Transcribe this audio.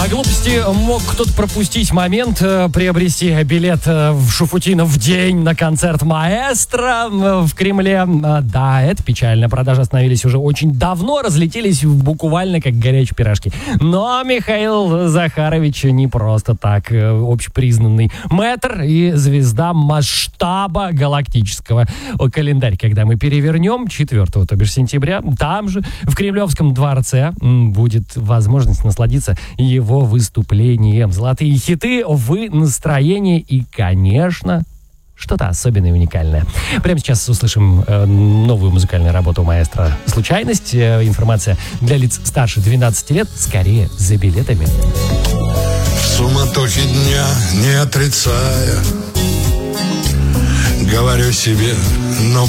По глупости мог кто-то пропустить момент приобрести билет в Шуфутино в день на концерт маэстро в Кремле. Да, это печально. Продажи остановились уже очень давно, разлетелись буквально как горячие пирожки. Но Михаил Захарович не просто так общепризнанный мэтр и звезда масштаба галактического. Календарь, когда мы перевернем 4, то бишь сентября, там же в Кремлевском дворце будет возможность насладиться его выступлением. Золотые хиты, вы, настроение и, конечно, что-то особенное и уникальное. Прямо сейчас услышим новую музыкальную работу маэстро «Случайность». Информация для лиц старше 12 лет. Скорее за билетами. В суматохе дня, не отрицая, говорю себе, но